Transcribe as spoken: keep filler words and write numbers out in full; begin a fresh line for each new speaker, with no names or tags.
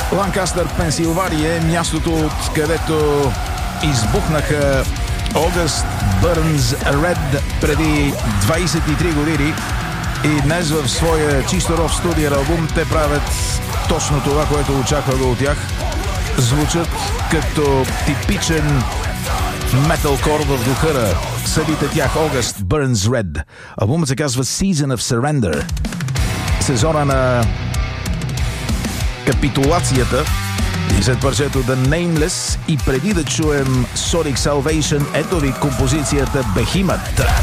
Ланкастър, Пенсилвания е мястото, от където избухнаха August Burns Red преди двайсет и три години и днес в своя чисто рок студиен албум те правят точно това, което очаквах от тях. Звучат като типичен металкор в духа на съдите тях August Burns Red. Албумът се казва Season of Surrender. Сезона на капитулацията и след парчето The Nameless и преди да чуем Sonic Salvation, ето ви композицията Behemoth.